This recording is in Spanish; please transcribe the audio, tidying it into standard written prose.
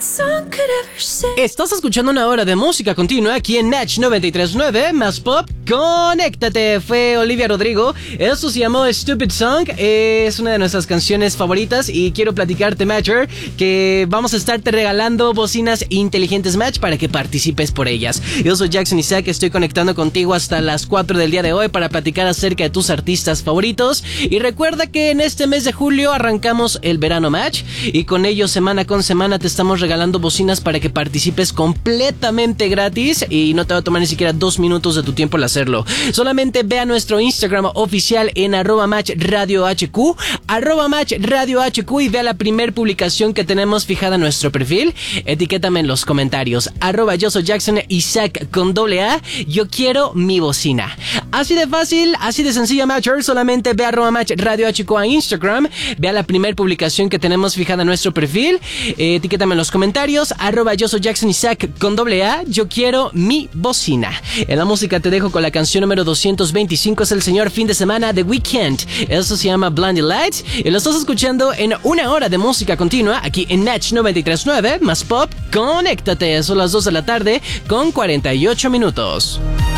Estás escuchando una hora de música continua aquí en Natch 93.9 más pop. Conéctate, fue Olivia Rodrigo. Esto se llamó Stupid Song. Es una de nuestras canciones favoritas y quiero platicarte, Matcher, que vamos a estarte regalando bocinas inteligentes Match para que participes por ellas. Yo soy Jackson Isaac, estoy conectando contigo hasta las 4 del día de hoy para platicar acerca de tus artistas favoritos. Y recuerda que en este mes de julio arrancamos el verano Match y con ello semana con semana te estamos regalando bocinas para que participes completamente gratis y no te va a tomar ni siquiera 2 minutos de tu tiempo al hacerlo. Solamente ve a nuestro Instagram oficial en @matchradiohq, @matchradiohq y ve a la primer publicación que tenemos fijada en nuestro perfil. Etiquétame en los comentarios, @yo soy Jackson Isaac con AA, yo quiero mi bocina. Así de fácil, así de sencilla, Matcher. Solamente ve a @matchradiohq a Instagram, ve a la primer publicación que tenemos fijada en nuestro perfil, etiquétame en los comentarios, @yo soy Jackson Isaac con AA, yo quiero mi bocina. En la música te dejo con la canción número 225, es el señor Fin de Semana de Weekend. Eso se llama Blinding Lights y lo estás escuchando en una hora de música continua aquí en Natch 93.9 más pop. Conéctate, son las 2 de la tarde con 48 minutos.